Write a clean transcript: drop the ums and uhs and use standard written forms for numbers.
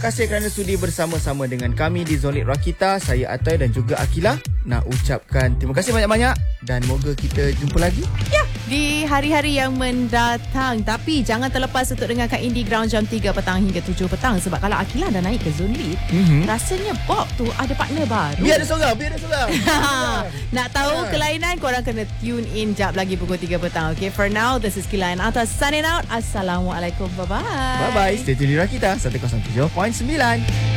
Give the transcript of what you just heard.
Terima kasih kerana sudi bersama-sama dengan kami di Zolid Rakita. Saya Atoy dan juga Akila nak ucapkan terima kasih banyak-banyak dan moga kita jumpa lagi. Ya, di hari-hari yang mendatang. Tapi jangan terlepas untuk dengarkan Indie Ground jam 3 petang hingga 7 petang. Sebab kalau Akila dah naik ke Zone Lead, rasanya Bob tu ada partner baru. Biar ada seorang. Nak tahu kelainan, korang kena tune in jap lagi pukul 3 petang. Okay, for now, this is Kila and Atas signing out. Assalamualaikum. Bye-bye. Bye-bye. Stay tune di Rakita 107.9.